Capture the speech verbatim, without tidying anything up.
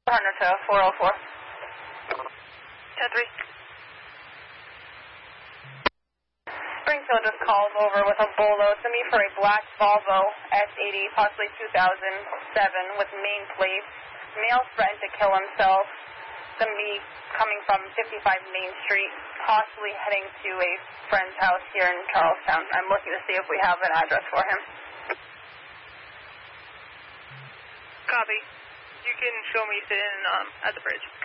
Partner to four oh four. ten three. Springfield just called over with a bolo. It's going to be for a black Volvo S eighty, possibly two thousand seven, with main plate. Male threatened to kill himself. It's going to be coming from fifty-five Main Street, possibly heading to a friend's house here in Charlestown. I'm looking to see if we have an address for him. Copy. You can show me sitting um, at the bridge.